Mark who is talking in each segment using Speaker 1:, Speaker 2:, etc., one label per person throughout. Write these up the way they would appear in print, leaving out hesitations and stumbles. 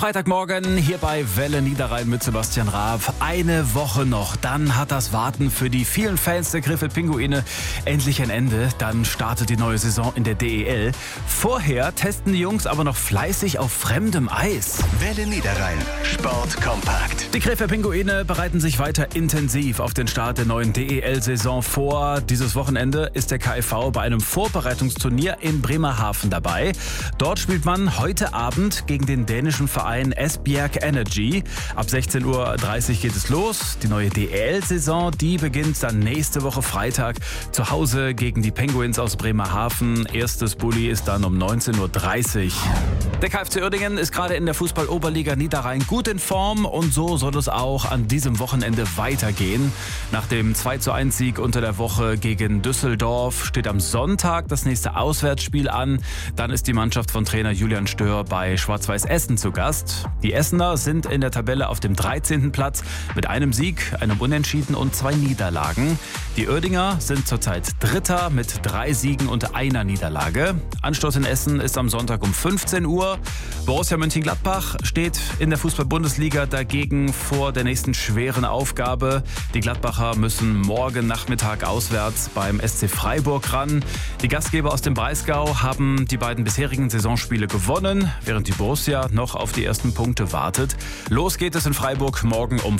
Speaker 1: Freitagmorgen hier bei Welle Niederrhein mit Sebastian Raab. Eine Woche noch, dann hat das Warten für die vielen Fans der Krefeld-Pinguine endlich ein Ende. Dann startet die neue Saison in der DEL. Vorher testen die Jungs aber noch fleißig auf fremdem Eis.
Speaker 2: Welle Niederrhein, Sport kompakt.
Speaker 1: Die Krefeld-Pinguine bereiten sich weiter intensiv auf den Start der neuen DEL-Saison vor. Dieses Wochenende ist der KIV bei einem Vorbereitungsturnier in Bremerhaven dabei. Dort spielt man heute Abend gegen den dänischen Verein Esbjerg Energy. Ab 16:30 Uhr geht es los. Die neue DEL-Saison, die beginnt dann nächste Woche Freitag zu Hause gegen die Penguins aus Bremerhaven. Erstes Bulli ist dann um 19:30 Uhr. Der KFC Uerdingen ist gerade in der Fußball-Oberliga Niederrhein gut in Form und so soll es auch an diesem Wochenende weitergehen. Nach dem 2:1-Sieg unter der Woche gegen Düsseldorf steht am Sonntag das nächste Auswärtsspiel an. Dann ist die Mannschaft von Trainer Julian Stör bei Schwarz-Weiß Essen zu Gast. Die Essener sind in der Tabelle auf dem 13. Platz mit einem Sieg, einem Unentschieden und 2 Niederlagen. Die Uerdinger sind zurzeit Dritter mit 3 Siegen und einer Niederlage. Anstoß in Essen ist am Sonntag um 15 Uhr. Borussia Mönchengladbach steht in der Fußball-Bundesliga dagegen vor der nächsten schweren Aufgabe. Die Gladbacher müssen morgen Nachmittag auswärts beim SC Freiburg ran. Die Gastgeber aus dem Breisgau haben die beiden bisherigen Saisonspiele gewonnen, während die Borussia noch auf die ersten Punkte wartet. Los geht es in Freiburg morgen um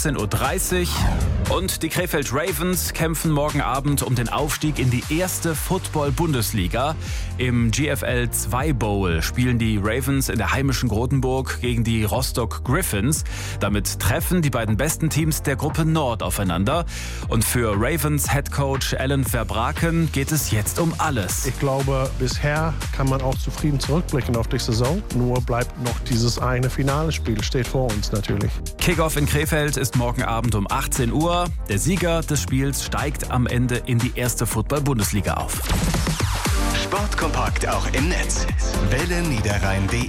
Speaker 1: 15:30 Uhr. Und die Krefeld Ravens kämpfen morgen Abend um den Aufstieg in die erste Football-Bundesliga. Im GFL 2 Bowl spielen die Ravens in der heimischen Grotenburg gegen die Rostock Griffins. Damit treffen die beiden besten Teams der Gruppe Nord aufeinander. Und für Ravens Headcoach Alan Verbraken geht es jetzt um alles.
Speaker 3: Ich glaube, bisher kann man auch zufrieden zurückblicken auf die Saison. Nur bleibt noch dieses eine Finale-Spiel, steht vor uns natürlich.
Speaker 1: Kickoff in Krefeld ist morgen Abend um 18 Uhr. Der Sieger des Spiels steigt am Ende in die erste Football-Bundesliga auf.
Speaker 2: Sport kompakt auch im Netz. Welle Niederrhein.de